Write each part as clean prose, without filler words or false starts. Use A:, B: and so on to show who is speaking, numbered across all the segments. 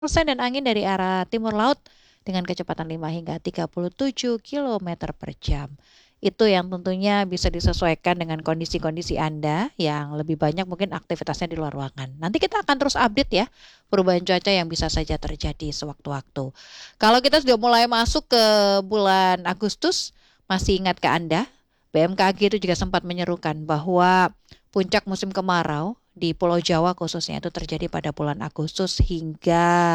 A: dan angin dari arah timur laut dengan kecepatan 5 hingga 37 km per jam. Itu yang tentunya bisa disesuaikan dengan kondisi-kondisi Anda yang lebih banyak mungkin aktivitasnya di luar ruangan. Nanti kita akan terus update ya perubahan cuaca yang bisa saja terjadi sewaktu-waktu. Kalau kita sudah mulai masuk ke bulan Agustus, masih ingat ke Anda, BMKG itu juga sempat menyerukan bahwa puncak musim kemarau di Pulau Jawa khususnya itu terjadi pada bulan Agustus hingga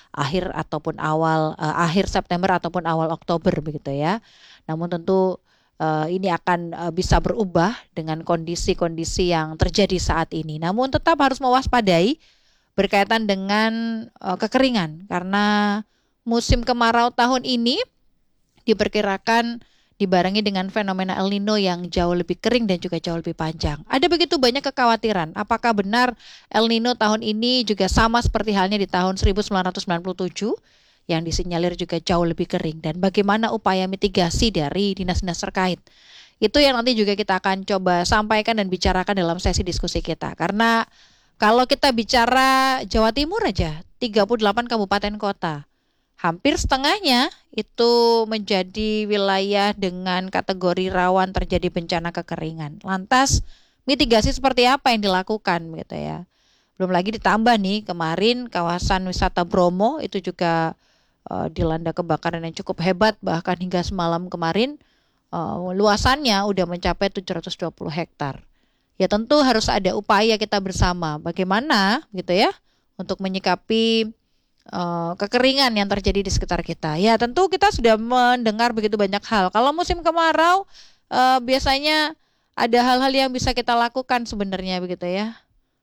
A: akhir September ataupun awal Oktober begitu ya. Namun tentu ini akan bisa berubah dengan kondisi-kondisi yang terjadi saat ini. Namun tetap harus mewaspadai berkaitan dengan kekeringan karena musim kemarau tahun ini diperkirakan dibarengi dengan fenomena El Nino yang jauh lebih kering dan juga jauh lebih panjang. Ada begitu banyak kekhawatiran. Apakah benar El Nino tahun ini juga sama seperti halnya di tahun 1997 yang disinyalir juga jauh lebih kering, dan bagaimana upaya mitigasi dari dinas-dinas terkait? Itu yang nanti juga kita akan coba sampaikan dan bicarakan dalam sesi diskusi kita. Karena kalau kita bicara Jawa Timur aja, 38 kabupaten kota, hampir setengahnya itu menjadi wilayah dengan kategori rawan terjadi bencana kekeringan. Lantas mitigasi seperti apa yang dilakukan gitu ya. Belum lagi ditambah nih kemarin kawasan wisata Bromo itu juga dilanda kebakaran yang cukup hebat, bahkan hingga semalam kemarin luasannya udah mencapai 720 hektar. Ya tentu harus ada upaya kita bersama bagaimana gitu ya untuk menyikapi kekeringan yang terjadi di sekitar kita. Ya tentu kita sudah mendengar begitu banyak hal. Kalau musim kemarau biasanya ada hal-hal yang bisa kita lakukan sebenarnya begitu ya.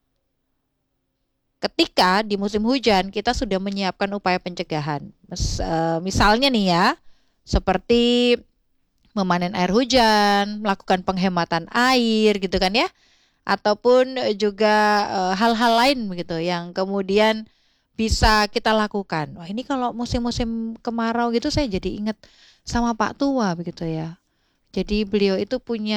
A: Ketika di musim hujan kita sudah menyiapkan upaya pencegahan. Misalnya nih ya, seperti memanen air hujan, melakukan penghematan air gitu kan ya, ataupun juga hal-hal lain begitu yang kemudian bisa kita lakukan. Wah, ini kalau musim-musim kemarau gitu saya jadi ingat sama Pak Tua begitu ya. Jadi beliau itu punya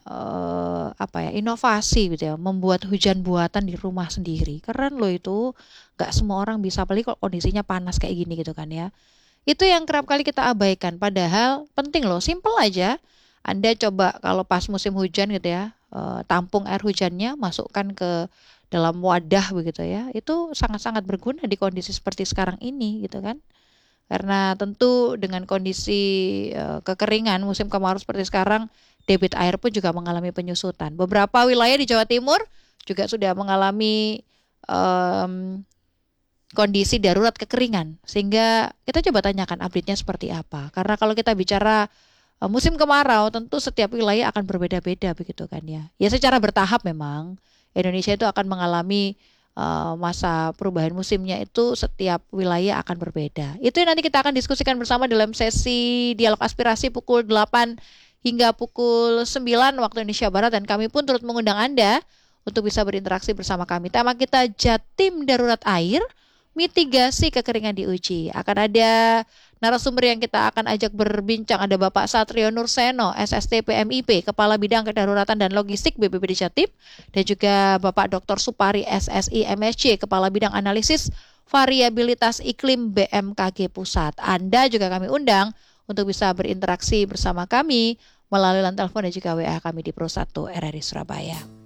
A: inovasi gitu ya, membuat hujan buatan di rumah sendiri. Keren loh itu. Gak semua orang bisa, apalagi kalau kondisinya panas kayak gini gitu kan ya. Itu yang kerap kali kita abaikan, padahal penting loh, simple aja. Anda coba kalau pas musim hujan gitu ya, tampung air hujannya, masukkan ke dalam wadah begitu ya. Itu sangat-sangat berguna di kondisi seperti sekarang ini gitu kan. Karena tentu dengan kondisi kekeringan musim kemarau seperti sekarang, debit air pun juga mengalami penyusutan. Beberapa wilayah di Jawa Timur juga sudah mengalami um, kondisi darurat kekeringan, sehingga kita coba tanyakan update-nya seperti apa. Karena kalau kita bicara musim kemarau, tentu setiap wilayah akan berbeda-beda begitu kan ya. Ya secara bertahap memang Indonesia itu akan mengalami masa perubahan musimnya, itu setiap wilayah akan berbeda. Itu yang nanti kita akan diskusikan bersama dalam sesi dialog aspirasi pukul 8 hingga pukul 9 waktu Indonesia Barat, dan kami pun turut mengundang Anda untuk bisa berinteraksi bersama kami. Tema kita Jatim Darurat Air, mitigasi kekeringan diuji. Akan ada narasumber yang kita akan ajak berbincang. Ada Bapak Satrio Nurseno, SST PMIP, Kepala Bidang Kedaruratan dan Logistik BPBD Jatim, dan juga Bapak Dr. Supari SSI MSC, Kepala Bidang Analisis Variabilitas Iklim BMKG Pusat. Anda juga kami undang untuk bisa berinteraksi bersama kami melalui line telepon dan juga WA kami di Pro 1 RRI Surabaya.